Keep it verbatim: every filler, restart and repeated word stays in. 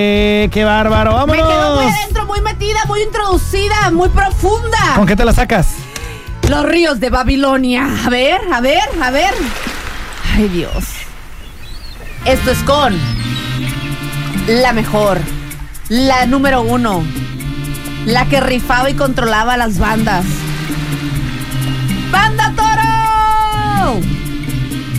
Eh, ¡Qué bárbaro! ¡Vámonos! Me quedo muy adentro, muy metida, muy introducida, muy profunda. ¿Con qué te la sacas? Los ríos de Babilonia. A ver, a ver, a ver. Ay, Dios. Esto es con la mejor, la número uno, la que rifaba y controlaba a las bandas. ¡Banda Toros!